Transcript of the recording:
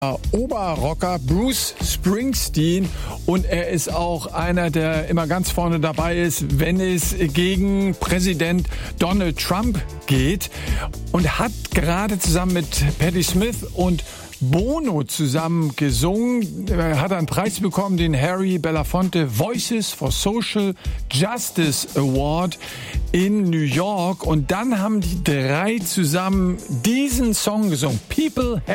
Oberrocker Bruce Springsteen, und er ist auch einer, der immer ganz vorne dabei ist, wenn es gegen Präsident Donald Trump geht, und hat gerade zusammen mit Patti Smith und Bono zusammen gesungen. Er hat einen Preis bekommen, den Harry Belafonte Voices for Social Justice Award in New York, und dann haben die drei zusammen diesen Song gesungen, People